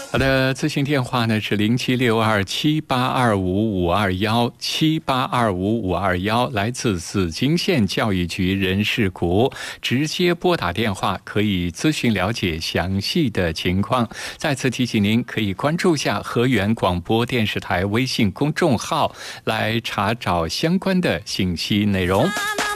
好的，咨询电话呢是0762782551，782551，来自紫金县教育局人事股，直接拨打电话可以咨询了解详细的情况。再次提醒您，可以关注下河源广播电视台微信公众号来查找相关的信息内容。